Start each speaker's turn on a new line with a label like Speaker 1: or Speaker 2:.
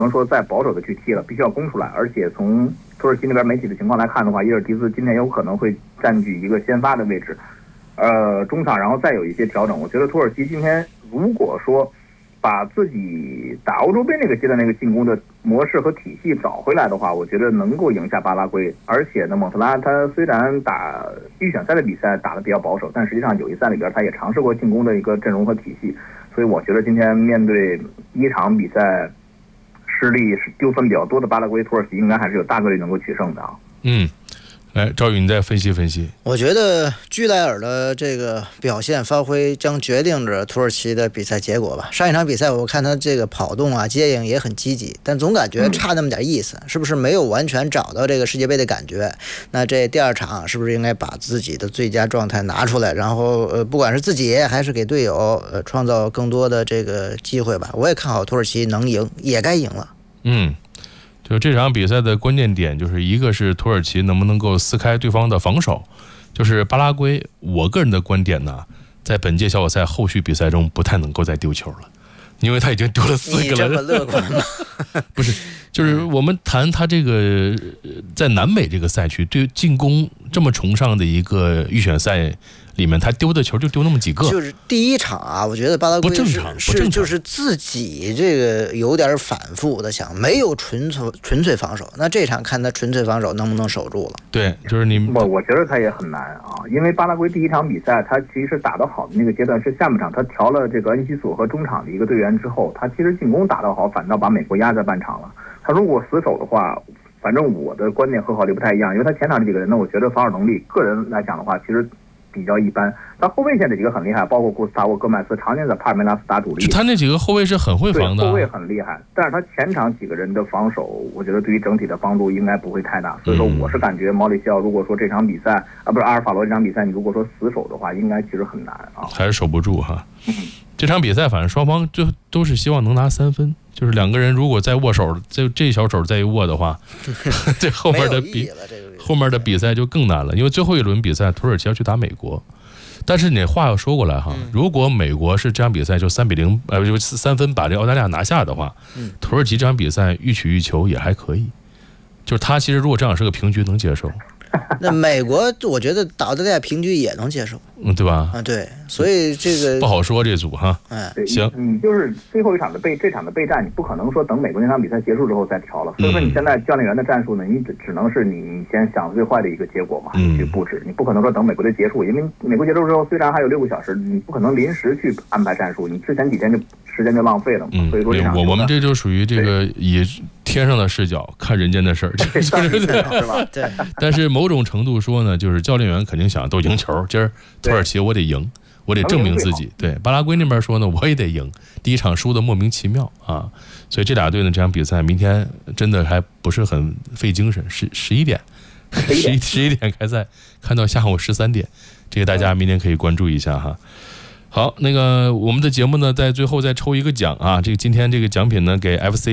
Speaker 1: 能说再保守的去踢了，必须要攻出来。而且从土耳其那边媒体的情况来看的话，伊尔迪斯今天有可能会占据一个先发的位置，中场，然后再有一些调整。我觉得土耳其今天如果说把自己打欧洲杯那个阶段那个进攻的模式和体系找回来的话，我觉得能够赢下巴拉圭。而且呢，蒙特拉他虽然打预选赛的比赛打得比较保守，但实际上友谊赛里边他也尝试过进攻的一个阵容和体系。所以我觉得今天面对一场比赛失利丢分比较多的巴拉圭，土耳其应该还是有大概率能够取胜的啊。
Speaker 2: 来，赵宇，你再分析分析。
Speaker 3: 我觉得居莱尔的这个表现发挥将决定着土耳其的比赛结果吧。上一场比赛我看他这个跑动啊、接应也很积极，但总感觉差那么点意思，是不是没有完全找到这个世界杯的感觉？那这第二场是不是应该把自己的最佳状态拿出来，然后不管是自己还是给队友创造更多的这个机会吧？我也看好土耳其能赢，也该赢了。
Speaker 2: 就这场比赛的关键点就是一个是土耳其能不能够撕开对方的防守，就是巴拉圭，我个人的观点呢，在本届小组赛后续比赛中不太能够再丢球了，因为他已经丢了4个了。
Speaker 3: 你这么乐观吗？
Speaker 2: 不是，就是我们谈他这个在南美这个赛区对进攻这么崇尚的一个预选赛里面，他丢的球就丢那么几个。
Speaker 3: 就是第一场啊，我觉得巴拉圭
Speaker 2: 不正常，
Speaker 3: 就是自己这个有点反复的想，没有纯粹防守。那这场看他纯粹防守能不能守住了？
Speaker 2: 对，就是
Speaker 1: 我觉得他也很难啊，因为巴拉圭第一场比赛他其实打得好的那个阶段是下半场，他调了这个恩西索和中场的一个队员之后，他其实进攻打得好，反倒把美国压在半场了。他如果死守的话，反正我的观点和考虑不太一样，因为他前场这几个人呢，我觉得防守能力个人来讲的话，其实比较一般。他后卫线这几个很厉害，包括古斯塔沃·戈麦斯常年在帕尔梅拉斯打主力，
Speaker 2: 他那几个后卫是很会防的，
Speaker 1: 后卫很厉害，但是他前场几个人的防守，我觉得对于整体的帮助应该不会太大。所以说，我是感觉毛里西奥如果说这场比赛不是阿尔法罗这场比赛，你如果说死守的话，应该其实很难啊，
Speaker 2: 还是守不住哈。这场比赛反正双方就都是希望能拿3分，就是两个人如果再握手，这小手再一握的话，这后面的比赛就更难了，因为最后一轮比赛土耳其要去打美国。但是你话要说过来哈，如果美国是这场比赛就3-0，就3分把这澳大利亚拿下的话，土耳其这场比赛欲取欲求也还可以，就是他其实如果这样是个平局能接受。
Speaker 3: 那美国我觉得打澳大利亚平局也能接受，
Speaker 2: 对吧？
Speaker 3: 对，所以这个
Speaker 2: 不好说这组哈。行，
Speaker 1: 你就是最后一场的这场的备战，你不可能说等美国那场比赛结束之后再调了。所以说你现在教练员的战术呢，你只能是你先想最坏的一个结果嘛，去布置。你不可能说等美国队结束，因为美国结束之后虽然还有6个小时，你不可能临时去安排战术，你之前几天就时间就浪费了嘛。所以说
Speaker 2: 我们这就属于这个以天上的视角看人间的事儿，
Speaker 1: 是吧？
Speaker 3: 对。
Speaker 2: 但是某种程度说呢，就是教练员肯定想都赢球，今儿土耳其我得赢，我得证明自己。对，巴拉圭那边说呢，我也得赢。第一场输的莫名其妙啊，所以这俩队呢，这场比赛明天真的还不是很费精神，11点开赛，看到下午13点，这个大家明天可以关注一下哈。好，那个我们的节目呢，在最后再抽一个奖啊，这个今天这个奖品呢给 FC